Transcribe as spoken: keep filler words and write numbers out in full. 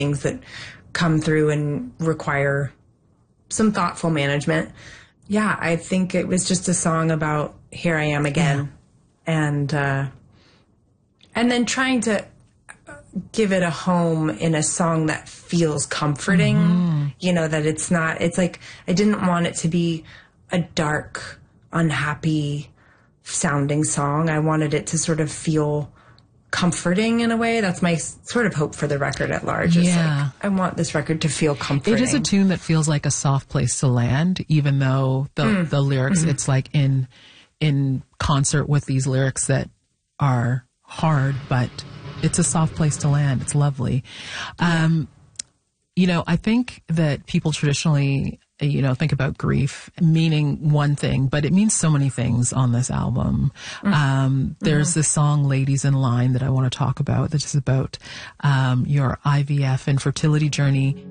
things that come through and require some thoughtful management. Yeah, I think it was just a song about here I am again. Yeah. And, uh, and then trying to give it a home in a song that feels comforting, mm-hmm. you know, that it's not, it's like, I didn't want it to be a dark, unhappy sounding song. I wanted it to sort of feel comforting in a way. That's my sort of hope for the record at large. It's yeah. like, I want this record to feel comforting. It is a tune that feels like a soft place to land, even though the, mm. the lyrics, mm-hmm. it's like in, in concert with these lyrics that are hard, but it's a soft place to land. It's lovely. Yeah. Um, you know, I think that people traditionally, you know, think about grief meaning one thing, but it means so many things on this album. Mm-hmm. Um, there's mm-hmm. this song, Ladies in Line, that I want to talk about, that is about um, your I V F and fertility journey.